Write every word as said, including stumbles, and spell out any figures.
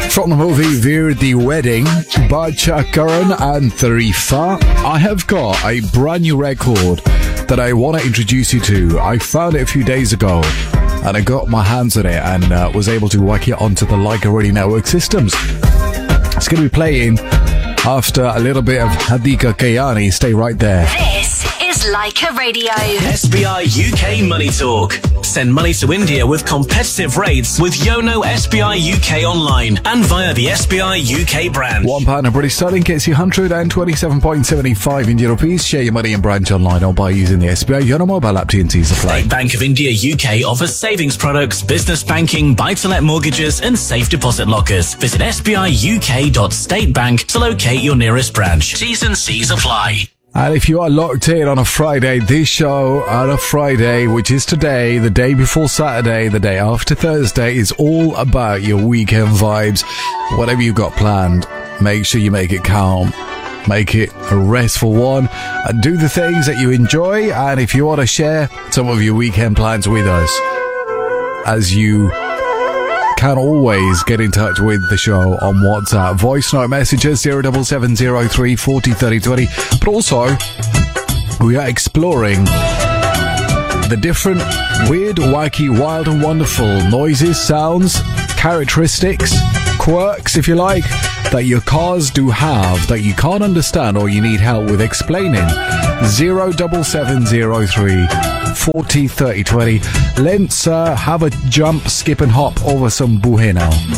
From the movie Veer the Wedding, Bacha Karan and Tarifa, I have got a brand new record that I want to introduce you to. I found it a few days ago and I got my hands on it and uh, was able to whack it onto the Leica Radio Network systems. It's going to be playing after a little bit of Hadika Kayani. Stay right there. This is Leica Radio. S B I U K Money Talk. Send money to India with competitive rates with Yono S B I U K online and via the S B I U K branch. One pound of British sterling gets you one hundred twenty-seven point seven five Indian rupees. Share your money in branch online or by using the S B I Yono mobile app. T N Cs apply. State Bank of India U K offers savings products, business banking, buy-to-let mortgages and safe deposit lockers. Visit s b i u k dot state bank to locate your nearest branch. T's and C's apply. And if you are locked in on a Friday, this show on a Friday, which is today, the day before Saturday, the day after Thursday, is all about your weekend vibes. Whatever you've got planned, make sure you make it count. Make it a restful one. And do the things that you enjoy. And if you want to share some of your weekend plans with us, as you can always get in touch with the show on WhatsApp. Voice note messages zero seven seven zero three four zero three zero two zero. But also, we are exploring the different weird, wacky, wild and wonderful noises, sounds, characteristics, quirks, if you like, that your cars do have that you can't understand or you need help with explaining. zero seven seven zero three four zero three zero two zero. Let's uh, have a jump, skip and hop over some buhe now.